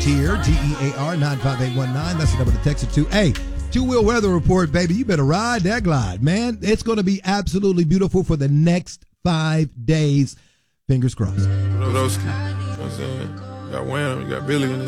TEAR, TEAR, 95819. That's the number to text it to. Hey, two-wheel weather report, baby. You better ride that glide, man. It's going to be absolutely beautiful for the next 5 days. Fingers crossed. You know what I'm saying? You got Wham, you got Billy in this